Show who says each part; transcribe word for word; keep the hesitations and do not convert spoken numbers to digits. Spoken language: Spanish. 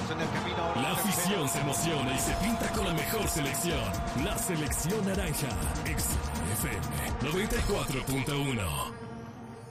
Speaker 1: estamos en el camino ahora.
Speaker 2: La afición se emociona y se pinta con la mejor selección. La selección naranja. X F M noventa y cuatro punto uno.